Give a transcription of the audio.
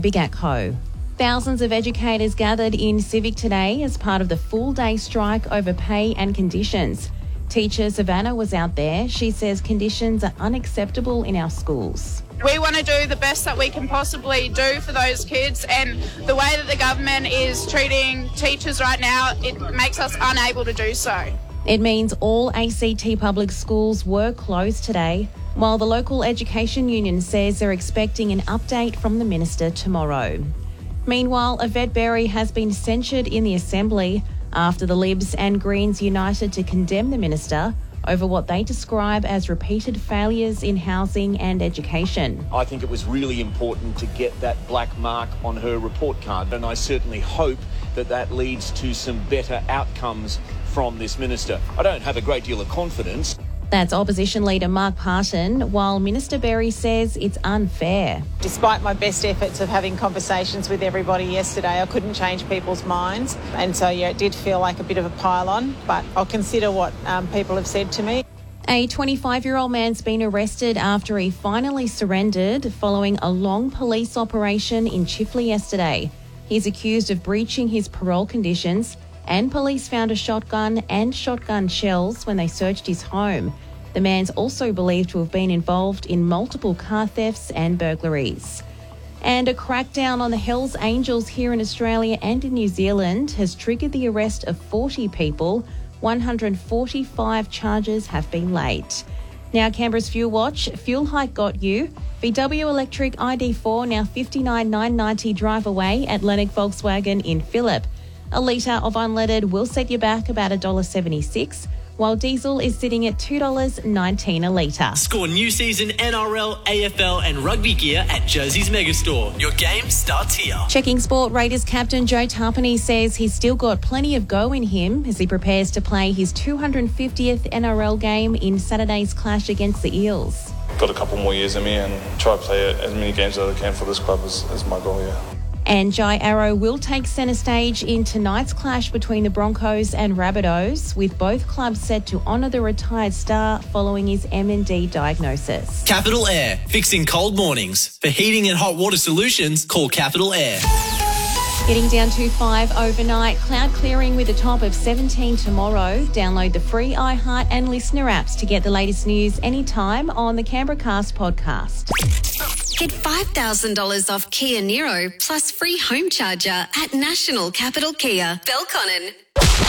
Bigatco. Thousands of educators gathered in Civic today as part of the full-day strike over pay and conditions. Teacher Savannah was out there. She says conditions are unacceptable in our schools. We want to do the best that we can possibly do for those kids, and the way that the government is treating teachers right now, it makes us unable to do so. It means all ACT public schools were closed today, while the local education union says they're expecting an update from the minister tomorrow. Meanwhile, Yvette Berry has been censured in the Assembly after the Libs and Greens united to condemn the minister over what they describe as repeated failures in housing and education. I think it was really important to get that black mark on her report card, and I certainly hope that that leads to some better outcomes from this minister. I don't have a great deal of confidence. That's Opposition Leader Mark Parton, while Minister Berry says it's unfair. Despite my best efforts of having conversations with everybody yesterday, I couldn't change people's minds. And so, it did feel like a bit of a pile-on, but I'll consider what people have said to me. A 25-year-old man's been arrested after he finally surrendered following a long police operation in Chifley yesterday. He's accused of breaching his parole conditions, and police found a shotgun and shotgun shells when they searched his home. The man's also believed to have been involved in multiple car thefts and burglaries. And a crackdown on the Hells Angels here in Australia and in New Zealand has triggered the arrest of 40 people. 145 charges have been laid. Now, Canberra's Fuel Watch. Fuel hike got you. VW electric ID4 now $59,990 drive away at Lennox Volkswagen in Phillip. A litre of unleaded will set you back about $1.76, while diesel is sitting at $2.19 a litre. Score new season NRL, AFL and rugby gear at Jersey's Megastore. Your game starts here. Checking sport, Raiders captain Joe Tarpany says he's still got plenty of go in him as he prepares to play his 250th NRL game in Saturday's clash against the Eels. Got a couple more years in me and try to play as many games as I can for this club is my goal, yeah. And Jai Arrow will take centre stage in tonight's clash between the Broncos and Rabbitohs, with both clubs set to honour the retired star following his MND diagnosis. Capital Air, fixing cold mornings. For heating and hot water solutions, call Capital Air. Getting down to 5 overnight, cloud clearing with a top of 17 tomorrow. Download the free iHeart and Listener apps to get the latest news anytime on the Canberra Cast podcast. Get $5,000 off Kia Niro plus free home charger at National Capital Kia, Belconnen.